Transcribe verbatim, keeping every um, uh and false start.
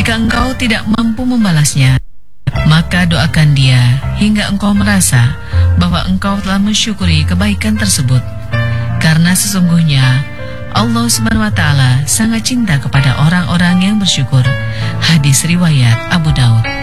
Jika engkau tidak mampu membalasnya, maka doakan dia hingga engkau merasa bahwa engkau telah mensyukuri kebaikan tersebut. Karena sesungguhnya Allah Subhanahu wa Ta'ala sangat cinta kepada orang-orang yang bersyukur. Hadis riwayat Abu Daud.